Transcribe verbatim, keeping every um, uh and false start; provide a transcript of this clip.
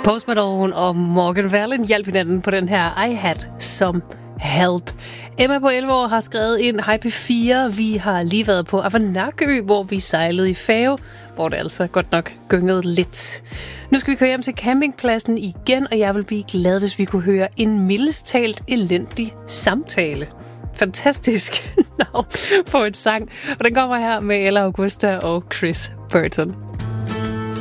Post Malone og Morgan Wallen hjalp hinanden på den her I Had Some Help. Emma på elleve år har skrevet ind: Hej P fire, vi har lige været på Avanakø, hvor vi sejlede i færge, hvor det altså godt nok gyngede lidt. Nu skal vi køre hjem til campingpladsen igen, og jeg vil blive glad, hvis vi kunne høre en mildest talt elendig samtale. Fantastisk navn på et sang, og den kommer her med Ella Augusta og Chris Burton.